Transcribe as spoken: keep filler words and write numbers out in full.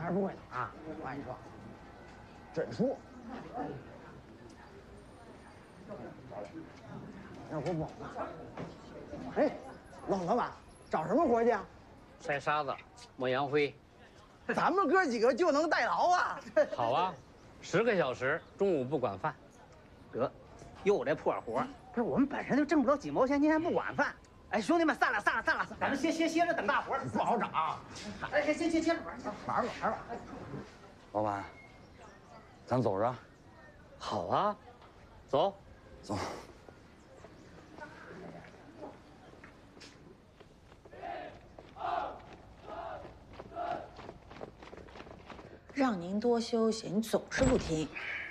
才是不会的啊！我跟你说，真说。那活不好干。哎，老老板，找什么活计啊？ 筛沙子，抹洋灰。 咱们哥几个就能代劳啊！ 好啊，十个小时，中午不管饭。 得，又这破活，不是我们本身就挣不了几毛钱，您还不管饭？哎，兄弟们，散了散了散了，咱们歇歇歇着等大活， 不好找。 哎，先先先接着玩， 玩吧玩吧。 老板，咱走着。 好啊，走， 走。 让您多休息，你总是不听。